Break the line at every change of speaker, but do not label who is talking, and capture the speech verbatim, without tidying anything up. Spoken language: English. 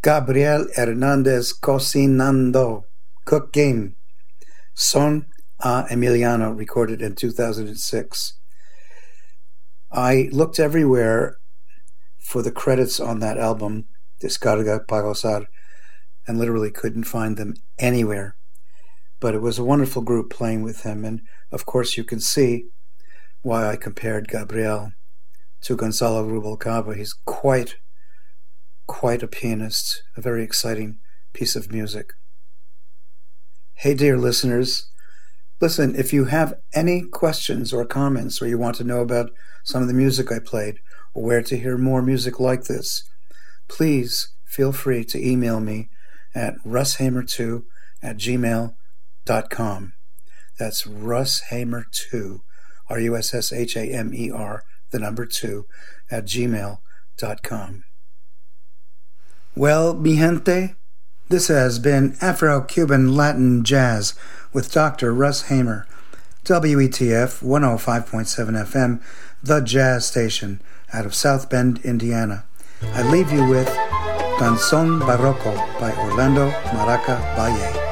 Gabriel Hernandez Cocinando, Cooking, Son a Emiliano, recorded in two thousand six. I looked everywhere for the credits on that album, Descarga para Gozar, and literally couldn't find them anywhere. But it was a wonderful group playing with him, and of course you can see why I compared Gabriel to Gonzalo Rubalcaba. He's quite, quite a pianist, a very exciting piece of music. Hey, dear listeners, listen, if you have any questions or comments, or you want to know about some of the music I played, or where to hear more music like this, please feel free to email me at russhamer two at gmail dot com. That's russhamer two, R U S S H A M E R, the number two, at gmail dot com. Well, mi gente, this has been Afro-Cuban Latin Jazz with Doctor Russ Hamer, W E T F one oh five point seven F M, the jazz station out of South Bend, Indiana. I leave you with Canción Barroco by Orlando Maraca Valle.